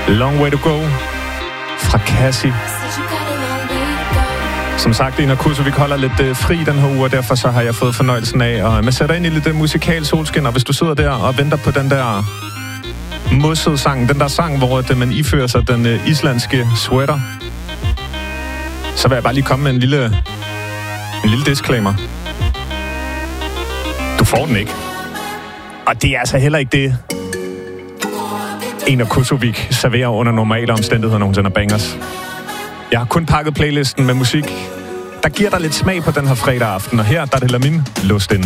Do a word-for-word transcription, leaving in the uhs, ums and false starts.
Long Way To Go fra Cassie. Som sagt, Ina Kusovic holder lidt øh, fri den her uge, og derfor så har jeg fået fornøjelsen af at man sætter ind i lidt øh, musikal solskin, og hvis du sidder der og venter på den der mossede sang, den der sang, hvor øh, man ifører sig den øh, islandske sweater, så vil jeg bare lige komme med en lille, en lille disclaimer. Du får den ikke. Og det er altså heller ikke det, Ina Kusovic serverer under normale omstændigheder, når hun sender bangers. Jeg har kun pakket playlisten med musik, der giver dig lidt smag på den her fredag aften, og her der er det Lamin låst inde.